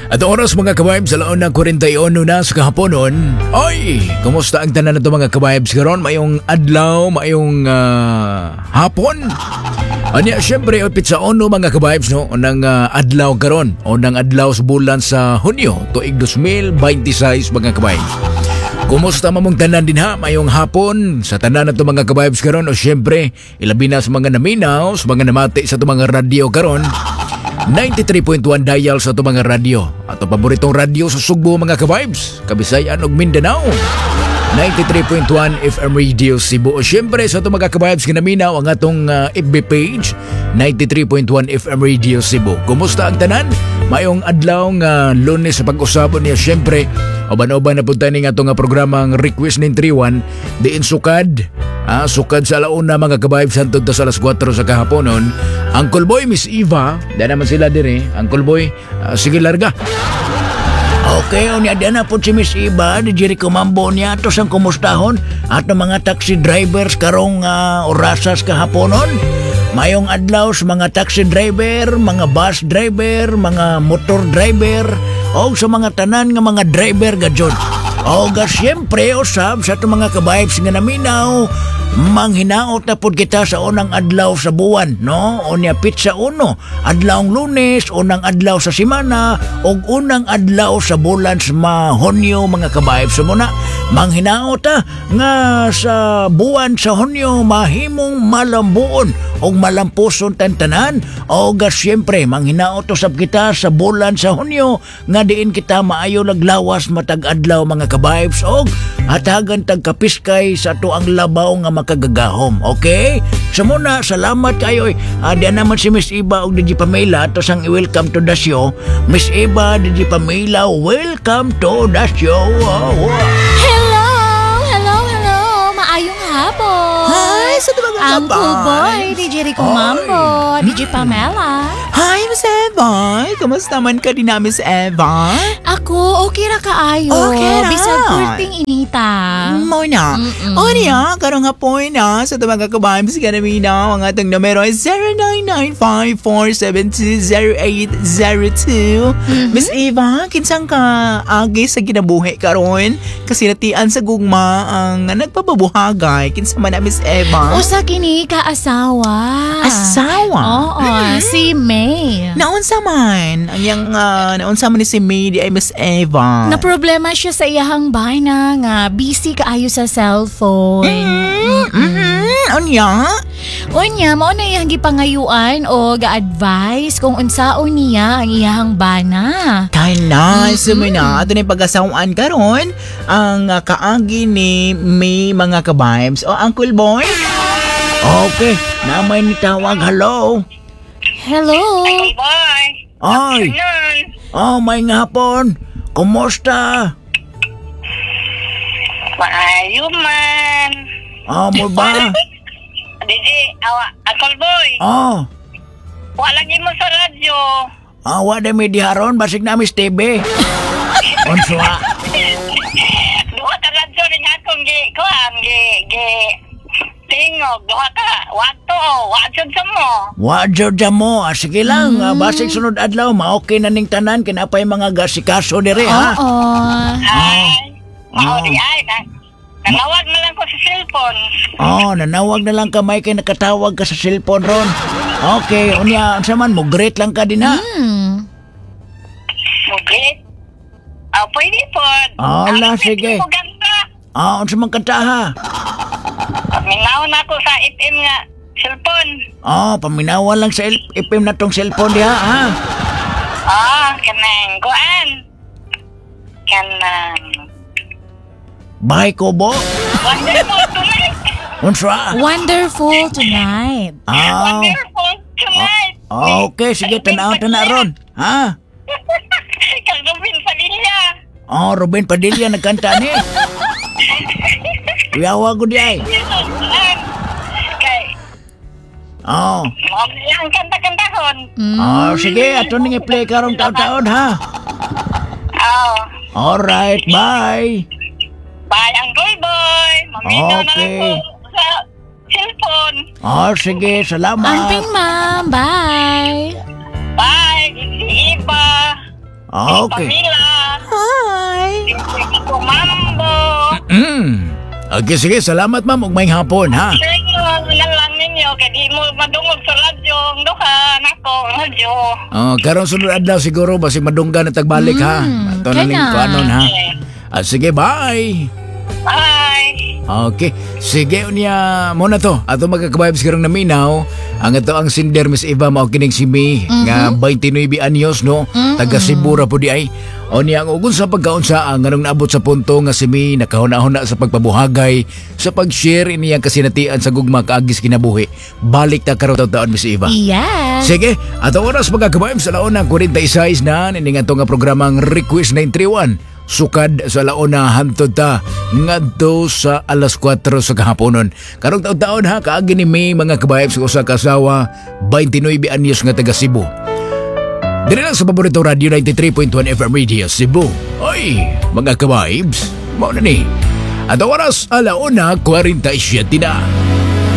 At oras mga ka-vibes, alaon na 41 na sa kahaponon. Oy! Kumusta ang tanan na ito mga ka-vibes karon? Mayong adlaw, mayong hapon. Anya, syempre, pizza ono mga ka-vibes, no? Unang adlaw karon, unang adlaw sa bulan sa Hunyo, tuig 2026 mga ka-vibes. Kumusta mamong tanan din ha? Mayong hapon sa tanan na ito mga ka-vibes karon. O syempre, ilabi na sa mga naminaw, sa mga namati sa ito mga radio karon. 93.1 dial sa ito mga radio. At ang paboritong radio sa Sugbo mga ka-vibes, Kabisayan ug Mindanao. 93.1 FM Radio Cebu. O syempre sa ito mga ka-vibes kinaminaw ang atong FB page 93.1 FM Radio Cebu. Kumusta ang tanan? Mayong adlaw nga Lunes sa pag-usapon niya syempre. Oban-oban na punta ni nga itong programang Request nin 31 diin sukad. Sukad sa alauna mga ka-vibes hantod ta sa alas 4 sa kahaponon. Uncle Boy, Miss Eva, da naman sila dire. Uncle Boy, sige larga. Okay, unya na po si Miss Eva, di Jericho Mambo niya, ato sang kumustahon, ato mga taxi drivers karong orasas kahaponon. Mayong adlaw sa mga taxi driver, mga bus driver, mga motor driver, o sa mga tanan nga mga driver gadyon. O siyempre, usab sa itong mga ka-vibes nga naminaw, manghinaot na po kita sa unang adlaw sa buwan, no? Unya pizza uno, adlawng Lunes, unang adlaw sa simana, o unang adlaw sa bulan sa Hunyo, mga ka-vibes. So muna, manghinaot nga sa buwan sa Hunyo, mahimong malambuon o malampuson tantanan. O siyempre, manghinaot usab kita sa bulan sa Hunyo, nga diin kita maayo laglawas matag adlaw, mga ka-vibes, o hatagan tagkapiskay sa to ang labaw nga makagagahom. Okay? So muna, salamat kayo. Diyan naman si Miss Eva o DJ Pamela to sang i-welcome to the show. Miss Eva, DJ Pamela, welcome to the show. Hello! Maayong hapon! Hi! Sa ito mga Uncle Boy, DJ Rico Mambo, DJ Pamela. Hi, Miss Eva! Kamusta man ka din na, Miss Eva? Ako, okay ra kaayo. Okay ra. Bisag kurting inita. Mo na. O niya, karong nga po na sa ito mga kabahams ka namin na ang atong numero ay 0995-472-0802. Miss Eva, kinsang ka agi sa kinabuhi karon kasi natian sa gugma ang nagpababuhagay. Kinsa man na, Miss Eva? Usa kini ka asawa. Asawa? Oo, si May. Naunsa man? Ang naunsa man ni si May di ay Miss Eva. Na problema siya sa iyahang bahay na nga busy kaayo sa cellphone. Unya? Unya, mao na iyang gipangayuan o ga-advise kung unsaon niya ang iyahang bana. Kay na, sumina. Ato na yung pag-asawaan karon ang kaagi ni May, mga ka-vibes. O, Uncle Boy? Okay, namay ni tawag. Hello? Hello? Uncle Boy. Ay! Afternoon. May ngapon. Kumusta? Maayo man. Mo ba? Didi, Uncle Boy. Wala lagi mo sa radyo. Wala may diharon, basig na Miss TV. Onswa. Duha ka radyo rin akong tingog. Duha ka. Wajod sa mo. Wadyo dyan mo. Sige lang, basig sunod adlaw, ma-okay na ning tanan, kinapay mga gasikaso dire, ha? Ay. Nanawag na lang ko sa cellphone. Nanawag na lang ka, may kay nakatawag ka sa cellphone ron. Okay, unya, sa man mo, great lang ka din, ha? Mugit. Pwede po. Sige. Pwede po ganda. Unsa man kanta, ha? Minaw na ako sa FM nga cellphone. Paminawan lang sa FM na tong cellphone diha, ha? Kanang kuan. Kanang Bahay ko, bo? Wonderful Tonight. Unsa? Wonderful Tonight. Wonderful Tonight. Okay, sige, tanaw ron. Ha? Kang Ruben Padilla. Ruben Padilla nagkanta ni. Kuyawa ko di ay. Kay. Ang kanta-kantahon. Sige, ato nang i-play karong taon-taon, ha? Alright, bye. Bye, Uncle Boy. Maminaw na lang po sa cellphone. Sige, salamat. Amping, ma'am. Bye. Bye, si Eva. Okay. Pamila. Hi. Ko Mambo. Okay, sige. Salamat, ma'am. Ug may hapon, ha? Sa'yo, lang ninyo. Kaya di mo madungog sa radyo. Ang duha, nako, radyo. Karon sunod adlaw siguro. Basi madungga na tagbalik, ha? Ito na kaya ning na. kuanon, ha? Okay. Sige, bye! Bye. Okay. Sige, unya mo na to. Ato magkakabibes karong naminaw. Ang ito ang sinder, Miss Eva, mao kining si May. Nga 29 anyos, no? Taga Sibura po di ay. O niya ang ugon sa pagkaunsa ang anong naabot sa punto nga si May nakahuna-huna sa pagpabuhagay sa pag-share iniyang kasinatian sa gugma kaagis kinabuhi. Balik ta karon taon, Miss Eva. Yes. Sige, ato oras magkakabibes sa laon ng 46 na nining ato nga programang Request 931. Sukad sa laona hantod ta ngadto sa alas 4 sa kahaponon. Karong taon-taon ha kaagi ni May mga kabayab sa usa ka asawa 29 anyos nga taga Cebu. Dili lang sa paborito radio 93.1 FM Radio Cebu. Oy, mga kabayabs, mao na ni. At oras alauna 47 na.